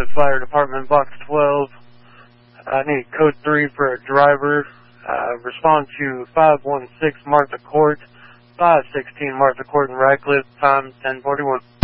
Radcliffe Fire Department, Box 12. I need code 3 for a driver. Respond to 516 Martha Court, 516 Martha Court in Radcliffe, time 10:41.